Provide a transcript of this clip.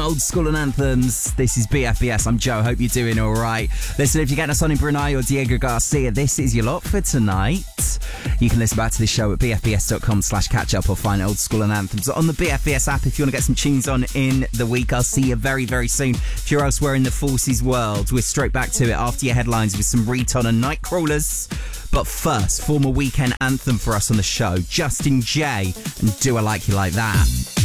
Old School and Anthems. This is BFBS. I'm Joe. Hope you're doing all right. Listen, if you're getting us on in Brunei or Diego Garcia, this is your lot for tonight. You can listen back to this show at bfbs.com/catch-up or find Old School and Anthems on the BFBS app if you want to get some tunes on in the week. I'll see you very, very soon. If you're elsewhere in the Forces world, we're straight back to it after your headlines with some Reton and Nightcrawlers. But first, former weekend anthem for us on the show, Justin Jay, and Do I Like You Like That?